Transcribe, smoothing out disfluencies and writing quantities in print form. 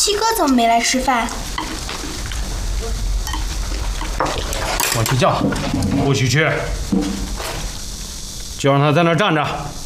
七哥怎么没来吃饭？ 我去叫，不许去，就让他在那儿站着。